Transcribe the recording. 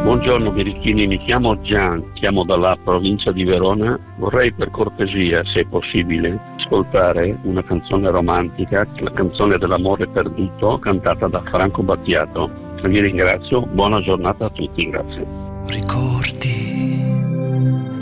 Buongiorno birichini, mi chiamo Gian, chiamo dalla provincia di Verona. Vorrei per cortesia, se è possibile, ascoltare una canzone romantica, la canzone dell'amore perduto, cantata da Franco Battiato. Vi ringrazio, buona giornata a tutti, grazie. Ricordo